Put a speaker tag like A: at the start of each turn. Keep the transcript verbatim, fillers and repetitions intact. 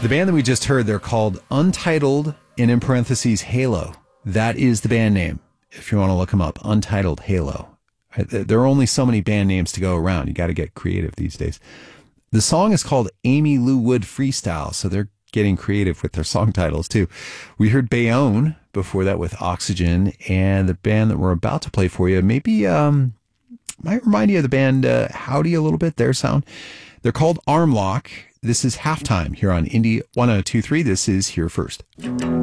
A: The band that we just heard, they're called Untitled and in parentheses Halo. That is the band name. If you want to look them up, Untitled Halo. There are only so many band names to go around. You got to get creative these days. The song is called Amy Lou Wood Freestyle, so they're getting creative with their song titles too. We heard Bayonne before that with Oxygen, and the band that we're about to play for you maybe um, might remind you of the band uh, Howdy a little bit, their sound. They're called Armlock. This is Halftime here on Indie one oh two point three. This is Here First.